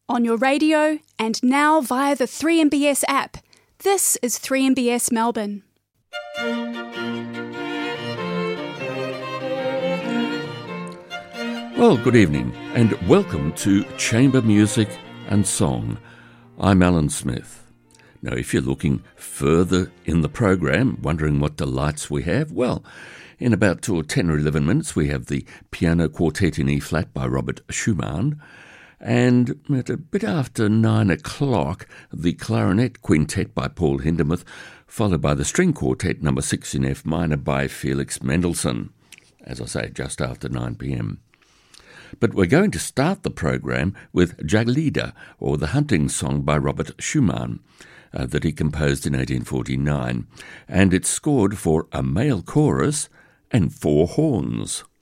on your radio, and now via the 3MBS app. This is 3MBS Melbourne. Well, good evening, and welcome to Chamber Music and Song. I'm Alan Smith. Now, if you're looking further in the program, wondering what delights we have, well, in about 10 or 11 minutes, we have the Piano Quartet in E-flat by Robert Schumann, and at a bit after 9 o'clock, the Clarinet Quintet by Paul Hindemith, followed by the String Quartet No. 6 in F minor by Felix Mendelssohn, as I say, just after 9 p.m. But we're going to start the program with Jaglieder, or the Hunting Song by Robert Schumann, that he composed in 1849, and it's scored for a male chorus and 4 horns.